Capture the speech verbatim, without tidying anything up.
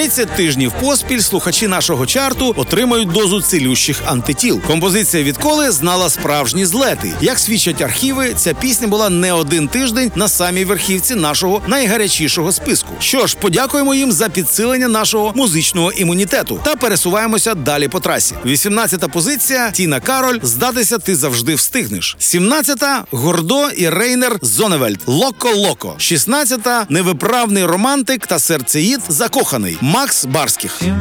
тридцять тижнів поспіль слухачі нашого чарту отримають дозу цілющих антитіл. Композиція «Відколи» знала справжні злети. Як свідчать архіви, ця пісня була не один тиждень на самій верхівці нашого найгарячішого списку. Що ж, подякуємо їм за підсилення нашого музичного імунітету та пересуваємося далі по трасі. вісімнадцята позиція – Тіна Кароль «Здатися ти завжди встигнеш». сімнадцята – Гордо і Рейнер Зоневельд «Локо-Локо». шістнадцята – невиправний романтик та серцеїд «Закоханий» Макс Барських.